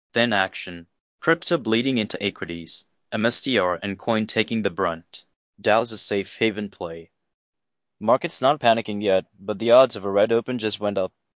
Then action. Crypto bleeding into equities. MSTR and coin taking the brunt. Dow's a safe haven play. Market's not panicking yet, but the odds of a red open just went up.